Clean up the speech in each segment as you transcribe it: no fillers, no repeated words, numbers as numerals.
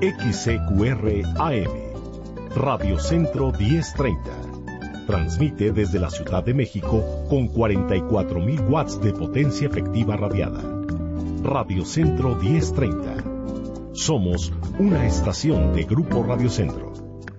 XCQR AM, Radio Centro 1030. Transmite desde la Ciudad de México con 44.000 watts de potencia efectiva radiada. Radio Centro 1030. Somos una estación de Grupo Radio Centro.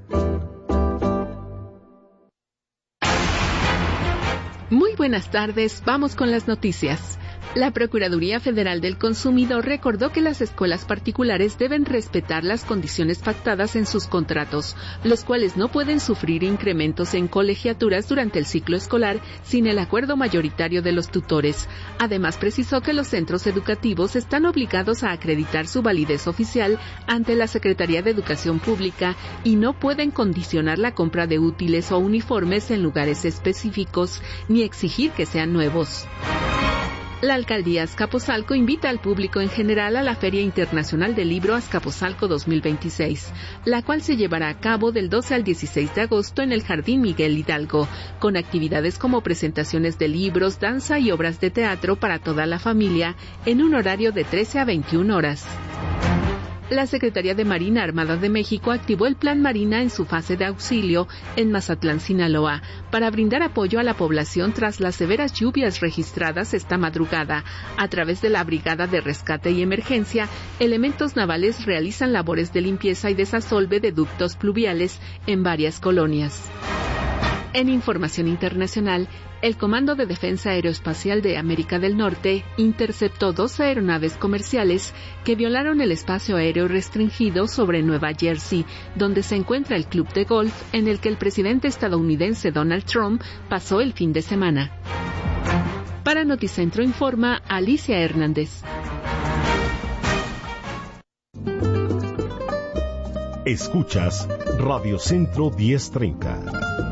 Muy buenas tardes, vamos con las noticias. La Procuraduría Federal del Consumidor recordó que las escuelas particulares deben respetar las condiciones pactadas en sus contratos, los cuales no pueden sufrir incrementos en colegiaturas durante el ciclo escolar sin el acuerdo mayoritario de los tutores. Además, precisó que los centros educativos están obligados a acreditar su validez oficial ante la Secretaría de Educación Pública y no pueden condicionar la compra de útiles o uniformes en lugares específicos, ni exigir que sean nuevos. La Alcaldía Azcapotzalco invita al público en general a la Feria Internacional del Libro Azcapotzalco 2026, la cual se llevará a cabo del 12 al 16 de agosto en el Jardín Miguel Hidalgo, con actividades como presentaciones de libros, danza y obras de teatro para toda la familia, en un horario de 13 a 21 horas. La Secretaría de Marina Armada de México activó el Plan Marina en su fase de auxilio en Mazatlán, Sinaloa, para brindar apoyo a la población tras las severas lluvias registradas esta madrugada. A través de la Brigada de Rescate y Emergencia, elementos navales realizan labores de limpieza y desasolve de ductos pluviales en varias colonias. En información internacional, el Comando de Defensa Aeroespacial de América del Norte interceptó 2 aeronaves comerciales que violaron el espacio aéreo restringido sobre Nueva Jersey, donde se encuentra el club de golf en el que el presidente estadounidense Donald Trump pasó el fin de semana. Para Noticentro informa Alicia Hernández. Escuchas Radio Centro 1030.